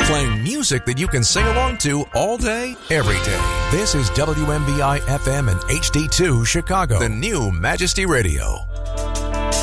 playing music that you can sing along to all day, every day. This is WMBI FM and HD2 Chicago, the new Majesty Radio.